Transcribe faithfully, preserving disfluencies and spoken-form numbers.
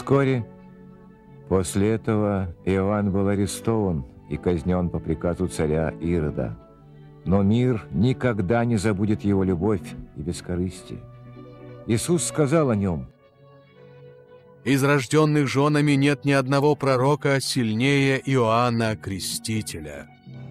Вскоре после этого Иоанн был арестован и казнен по приказу царя Ирода. Но мир никогда не забудет его любовь и бескорыстие. Иисус сказал о нем: «Из рожденных женами нет ни одного пророка сильнее Иоанна Крестителя.